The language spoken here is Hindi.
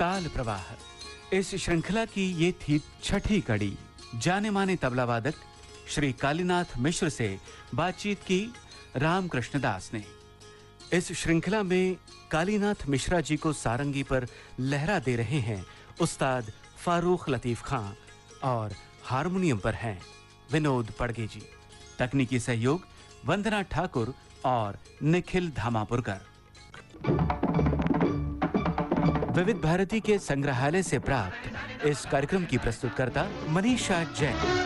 ताल प्रवाह। इस श्रृंखला की ये थी छठी कड़ी। जाने माने तबला वादक श्री कालीनाथ मिश्र से बातचीत की रामकृष्ण दास ने। इस श्रृंखला में कालीनाथ मिश्रा जी को सारंगी पर लहरा दे रहे हैं उस्ताद फारूक लतीफ खां और हारमोनियम पर हैं विनोद पड़गे जी। तकनीकी सहयोग वंदना ठाकुर और निखिल धामापुरकर। विविध भारती के संग्रहालय से प्राप्त इस कार्यक्रम की प्रस्तुतकर्ता मनीषा जैन।